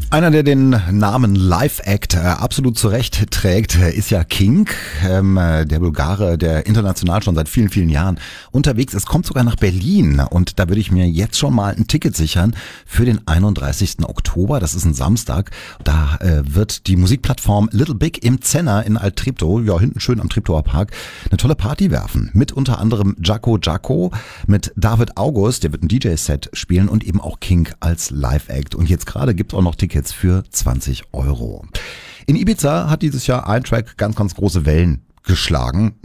Einer, der den Namen Live Act absolut zurecht trägt, ist ja King, der Bulgare, der international schon seit vielen, vielen Jahren unterwegs ist, kommt sogar nach Berlin. Und da würde ich mir jetzt schon mal ein Ticket sichern für den 31. Oktober. Das ist ein Samstag. Da wird die Musikplattform Little Big im Zenner in Alt-Treptow, ja hinten schön am Treptower Park, eine tolle Party werfen. Mit unter anderem Jaco, mit David August, der wird ein DJ-Set spielen und eben auch King als Live Act. Und jetzt gerade gibt es auch noch Tickets für 20 Euro. In Ibiza hat dieses Jahr ein Track ganz, ganz große Wellen geschlagen.